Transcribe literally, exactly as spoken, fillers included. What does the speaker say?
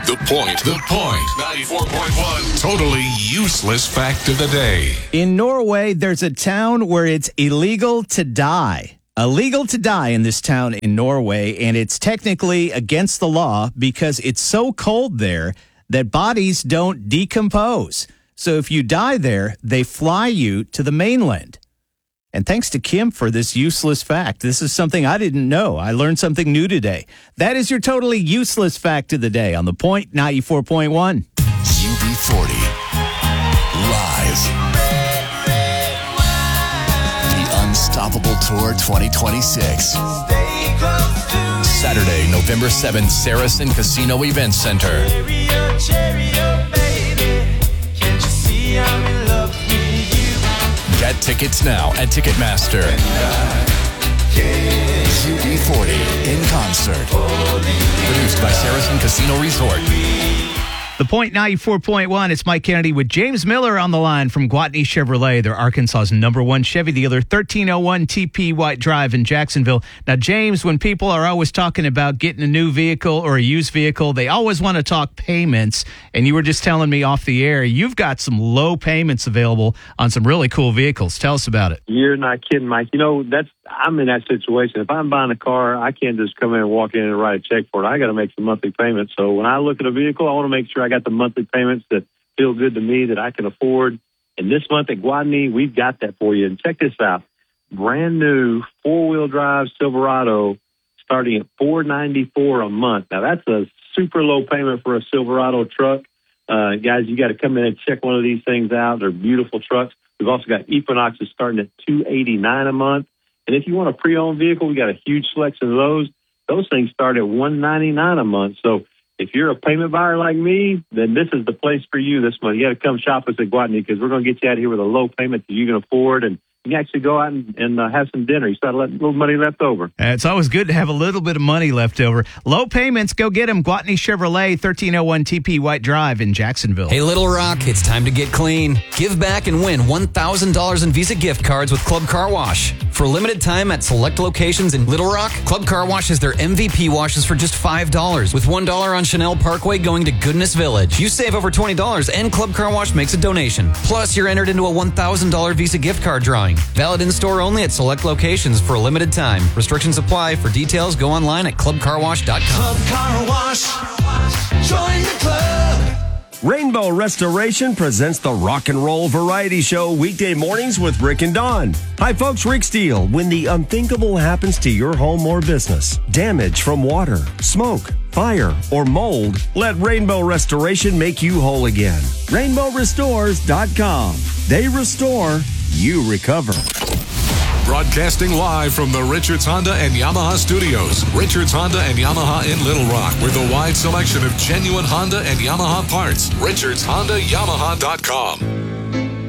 The Point. The Point. ninety-four point one. Totally useless fact of the day. In Norway, there's a town where it's illegal to die. Illegal to die in this town in Norway, and it's technically against the law because it's so cold there that bodies don't decompose. So if you die there, they fly you to the mainland. And thanks to Kim for this useless fact. This is something I didn't know. I learned something new today. That is your totally useless fact of the day on The Point ninety-four point one. U B forty. Live. The Unstoppable Tour twenty twenty-six. Saturday, November seventh, Saracen Casino Event Center. Get tickets now at Ticketmaster. U B forty in concert. Produced by Saracen Casino Resort. The Point ninety-four point one, it's Mike Kennedy with James Miller on the line from Gwatney Chevrolet. They're Arkansas's number one Chevy dealer, thirteen oh one T P White Drive in Jacksonville. Now, James, when people are always talking about getting a new vehicle or a used vehicle, they always want to talk payments. And you were just telling me off the air, you've got some low payments available on some really cool vehicles. Tell us about it. You're not kidding, Mike. You know, that's I'm in that situation. If I'm buying a car, I can't just come in and walk in and write a check for it. I got to make some monthly payments. So when I look at a vehicle, I want to make sure I got the monthly payments that feel good to me, that I can afford. And this month at Gwatney, we've got that for you. And check this out. Brand new four-wheel drive Silverado starting at four ninety-four a month. Now, that's a super low payment for a Silverado truck. Uh, guys, you got to come in and check one of these things out. They're beautiful trucks. We've also got Equinoxes starting at two eighty-nine a month. And if you want a pre-owned vehicle, we got a huge selection of those. Those things start at one ninety-nine a month. So if you're a payment buyer like me, then this is the place for you this month. You got to come shop us at Gwatney because we're going to get you out here with a low payment that you can afford, and you can actually go out and, and uh, have some dinner. You start a little money left over. Uh, it's always good to have a little bit of money left over. Low payments, go get them. Gwatney Chevrolet, thirteen oh one T P White Drive in Jacksonville. Hey, Little Rock, it's time to get clean. Give back and win one thousand dollars in Visa gift cards with Club Car Wash. For a limited time at select locations in Little Rock, Club Car Wash has their M V P washes for just five dollars, with one dollar on Chanel Parkway going to Goodness Village. You save over twenty dollars, and Club Car Wash makes a donation. Plus, you're entered into a one thousand dollars Visa gift card drawing. Valid in-store only at select locations for a limited time. Restrictions apply. For details, go online at club car wash dot com. Club Car Wash. Join the club. Rainbow Restoration presents the Rock and Roll Variety Show weekday mornings with Rick and Dawn. Hi folks, Rick Steele. When the unthinkable happens to your home or business, damage from water, smoke, fire, or mold, let Rainbow Restoration make you whole again. rainbow restores dot com. They restore, you recover. Broadcasting live from the Richards Honda and Yamaha studios. Richards Honda and Yamaha in Little Rock with a wide selection of genuine Honda and Yamaha parts. Richards Honda Yamaha dot com.